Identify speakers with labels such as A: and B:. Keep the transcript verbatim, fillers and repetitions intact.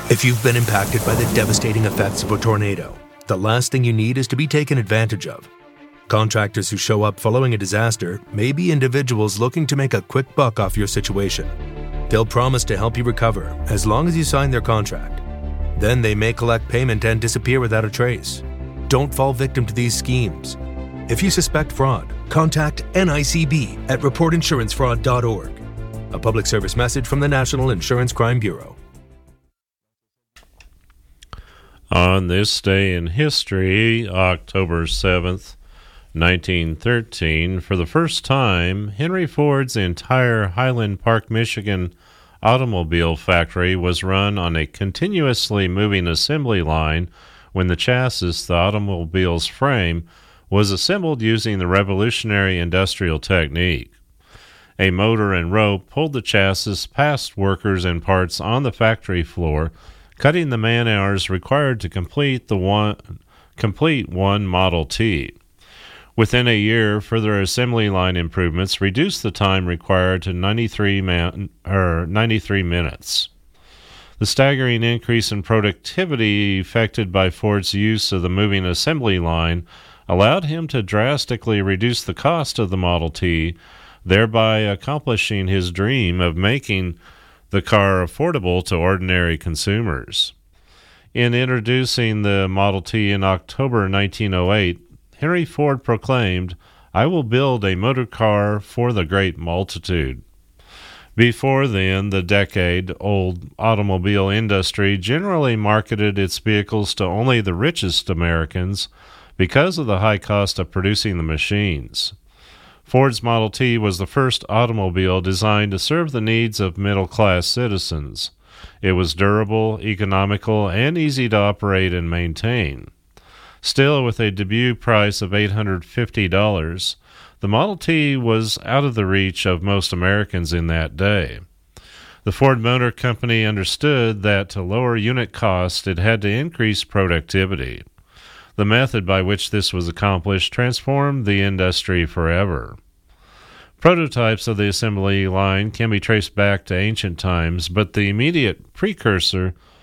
A: If you've been impacted by the devastating effects of a tornado, the last thing you need is to be taken advantage of. Contractors who show up following a disaster may be individuals looking to make a quick buck off your situation. They'll promise to help you recover as long as you sign their contract. Then they may collect payment and disappear without a trace. Don't fall victim to these schemes. If you suspect fraud, contact N I C B at report insurance fraud dot org. A public service message from the National Insurance Crime Bureau.
B: On this day in history, October seventh, nineteen thirteen, for the first time, Henry Ford's entire Highland Park, Michigan automobile factory was run on a continuously moving assembly line when the chassis, the automobile's frame, was assembled using the revolutionary industrial technique. A motor and rope pulled the chassis past workers and parts on the factory floor, cutting the man-hours required to complete the one complete one Model T. Within a year, further assembly line improvements reduced the time required to ninety-three, man, or ninety-three minutes. The staggering increase in productivity effected by Ford's use of the moving assembly line allowed him to drastically reduce the cost of the Model T, thereby accomplishing his dream of making the car affordable to ordinary consumers. In introducing the Model T in October nineteen oh eight, Henry Ford proclaimed, "I will build a motor car for the great multitude." Before then, the decade-old automobile industry generally marketed its vehicles to only the richest Americans because of the high cost of producing the machines. Ford's Model T was the first automobile designed to serve the needs of middle-class citizens. It was durable, economical, and easy to operate and maintain. Still, with a debut price of eight hundred fifty dollars, the Model T was out of the reach of most Americans in that day. The Ford Motor Company understood that to lower unit cost, it had to increase productivity. The method by which this was accomplished transformed the industry forever. Prototypes of the assembly line can be traced back to ancient times, but the immediate precursor